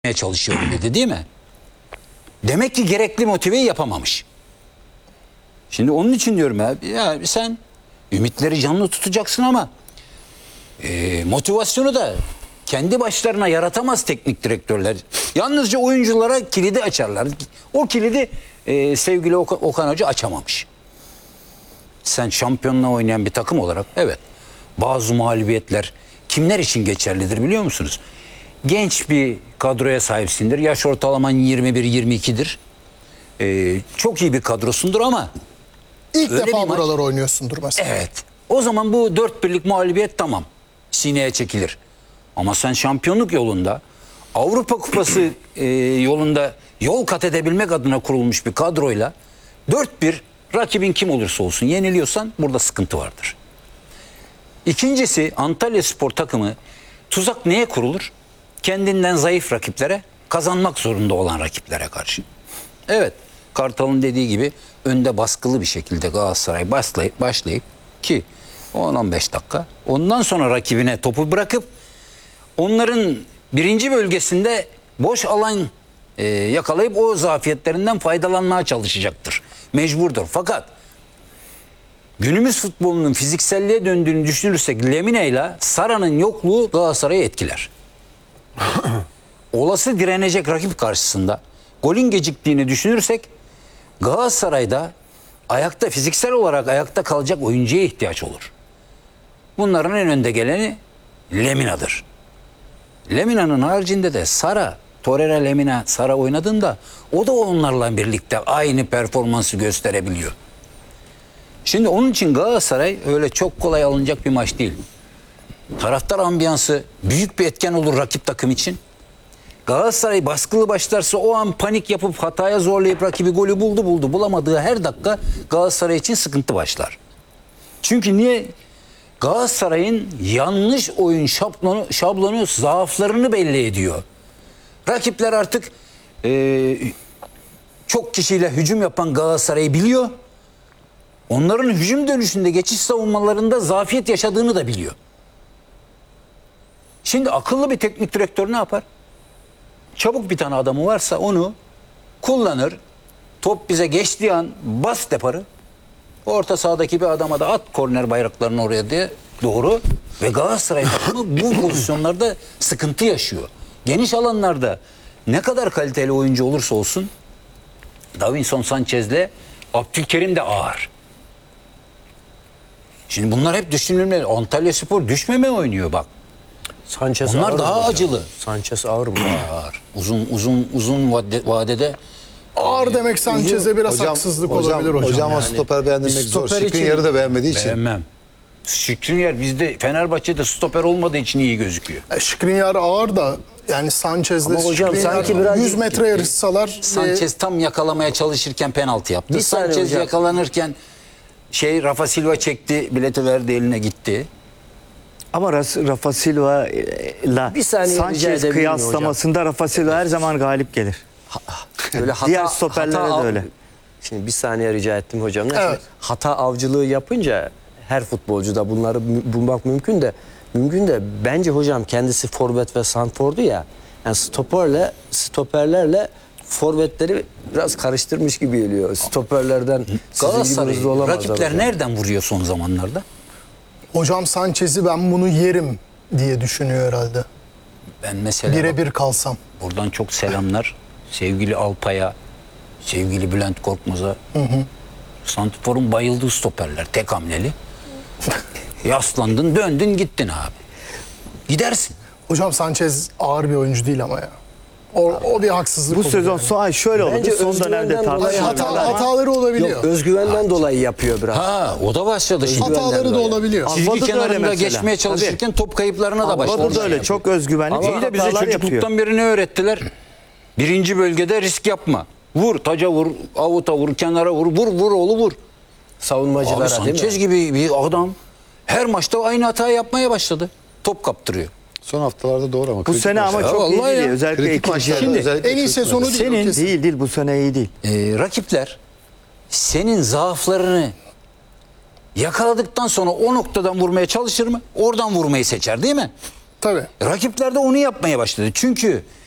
çalışıyorum dedi, değil mi? Demek ki gerekli motiveyi yapamamış. Şimdi onun için diyorum ya sen ümitleri canlı tutacaksın ama motivasyonu da kendi başlarına yaratamaz teknik direktörler. Yalnızca oyunculara kilidi açarlar. O kilidi sevgili Okan Hoca açamamış. Sen şampiyonla oynayan bir takım olarak evet bazı mağlubiyetler kimler için geçerlidir biliyor musunuz? Genç bir kadroya sahipsindir. Yaş ortalaman 21-22'dir. Çok iyi bir kadrosundur ama İlk defa buralar oynuyorsundur mesela. Evet. O zaman bu 4-1'lik mağlubiyet tamam. Sineye çekilir. Ama sen şampiyonluk yolunda Avrupa Kupası yolunda yol kat edebilmek adına kurulmuş bir kadroyla 4-1 rakibin kim olursa olsun yeniliyorsan burada sıkıntı vardır. İkincisi Antalyaspor takımı tuzak neye kurulur? Kendinden zayıf rakiplere, kazanmak zorunda olan rakiplere karşı. Evet, Kartal'ın dediği gibi önde baskılı bir şekilde Galatasaray başlayıp ki 10-15 dakika ondan sonra rakibine topu bırakıp onların birinci bölgesinde boş alan yakalayıp o zafiyetlerinden faydalanmaya çalışacaktır. Mecburdur. Fakat günümüz futbolunun fizikselliğe döndüğünü düşünürsek Lemina ile Sara'nın yokluğu Galatasaray'ı etkiler. Olası direnecek rakip karşısında golün geciktiğini düşünürsek Galatasaray'da ayakta fiziksel olarak ayakta kalacak oyuncuya ihtiyaç olur. Bunların en önde geleni Lemina'dır. Lemina'nın haricinde de Sara, Torreira, Lemina, Sara oynadığında o da onlarla birlikte aynı performansı gösterebiliyor. Şimdi onun için Galatasaray öyle çok kolay alınacak bir maç değil. Taraftar ambiyansı büyük bir etken olur rakip takım için. Galatasaray baskılı başlarsa o an panik yapıp hataya zorlayıp rakibi golü buldu bulamadığı her dakika Galatasaray için sıkıntı başlar. Çünkü niye? Galatasaray'ın yanlış oyun şablonu zaaflarını belli ediyor. Rakipler artık çok kişiyle hücum yapan Galatasaray'ı biliyor. Onların hücum dönüşünde geçiş savunmalarında zafiyet yaşadığını da biliyor. Şimdi akıllı bir teknik direktör ne yapar? Çabuk bir tane adamı varsa onu kullanır. Top bize geçtiği an bas deparı. Orta sahadaki bir adama da at korner bayraklarını oraya diye doğru. Ve Galatasaray takımı bu pozisyonlarda sıkıntı yaşıyor. Geniş alanlarda ne kadar kaliteli oyuncu olursa olsun Davinson Sanchez'le Abdülkerim de ağır. Şimdi bunlar hep düşünülmeli. Antalyaspor düşmeme oynuyor bak. Sanchez onlar daha hocam. acılı. Sanchez ağır mı? Ağır. Uzun vadede Ağır demek Sanchez'e biraz haksızlık olabilir hocam. Hocam yani. stoper beğendirmek zor. Stoper için Skriniar'ı da beğenmediği için. beğenmem. Skriniar bizde Fenerbahçe'de stoper olmadığı için iyi gözüküyor. Skriniar ağır da yani Sanchez'le Ama hocam Skriniar sanki biraz 100 metre yarışsalar Sanchez tam yakalamaya çalışırken penaltı yaptı. Bir saniye Sanchez hocam. yakalanırken Rafa Silva çekti, bileti verdi, eline gitti. Ama Rafa Silva'la Bir saniye rica Sanchez edebilir miyim kıyaslamasında Rafa Silva her zaman galip gelir. Böyle Diğer stoperlere de öyle. Şimdi bir saniye rica ettim hocam. Neyse, Evet. hata avcılığı yapınca her futbolcuda bunları bulmak mümkün de bence hocam kendisi forvet ve sanfordu ya. Yani stoperlerle forvetleri biraz karıştırmış gibi geliyor. Stoperlerden Galatasaray hızlı olamazlar rakipler hocam. nereden vuruyor son zamanlarda? hocam Sanchez'i ben bunu yerim diye düşünüyor herhalde. Ben mesela Birebir kalsam. buradan çok selamlar. Sevgili Alpay'a, sevgili Bülent Korkmaz'a. Santifor'un bayıldığı stoperler. Tek hamleli. Yaslandın, döndün, gittin abi. Gidersin. Hocam Sanchez ağır bir oyuncu değil ama ya. O bir haksızlık Bu olur sezon yani. şöyle oldu. Bence Son dönemde özgüvenden dolayı tartışmalar. Hataları olabiliyor. Yok, özgüvenden dolayı yapıyor biraz. Ha, o da başladı şimdi. Hataları da olabiliyor. Çizgi Alvado da öyle kenarında mesela. geçmeye çalışırken top kayıplarına da başladı. Alvado da öyle çok özgüvenli. İyi de bize hatalar çocukluktan yapıyor. beri ne öğrettiler? Birinci bölgede risk yapma. Vur, taca vur, avuta vur, kenara vur, vur oğlu vur. Savunmacılara Abi değil mi? Sanchez gibi bir adam her maçta aynı hatayı yapmaya başladı. Top kaptırıyor. Son haftalarda doğru ama. Bu kritik sene ama maçlar. çok iyi vallahi değil. ya. Özellikle Kritik ikinci maçlarda yarı. özellikle En iyi kritik sezonu maçlar. değil. o kesin. Değil bu sene iyi değil. Rakipler senin zaaflarını yakaladıktan sonra o noktadan vurmaya çalışır mı? Oradan vurmayı seçer değil mi? Tabii. Rakipler de onu yapmaya başladı. Çünkü